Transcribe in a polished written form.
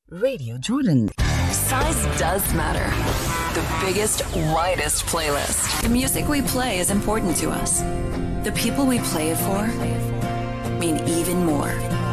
Radio Jordan. Size does matter. The biggest, widest playlist. The music we play is important to us. The people we play it for mean even more.